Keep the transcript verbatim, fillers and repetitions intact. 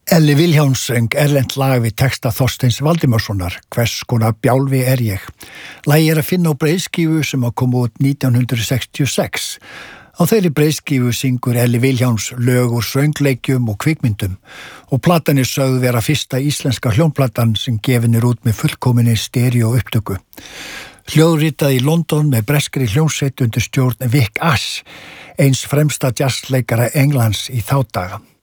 Elli Vilhjálms söng erlent lag við texta Þorsteins Valdimarssonar, Hvers konar bjálfi er ég. Lagið er að finna á breiðskífu sem að koma út nítján hundruð sextíu og sex. Á þeirri breiðskífu syngur Elli Vilhjálms lög úr söngleikjum og kvikmyndum og platan er sögð vera fyrsta íslenska hljómplatan sem gefin er út með fullkominni stereó upptöku. Hljóðritað í London með breskri hljómsveit undir stjórn Vic Ash, eins fremsta jazzleikara Englands í þá daga.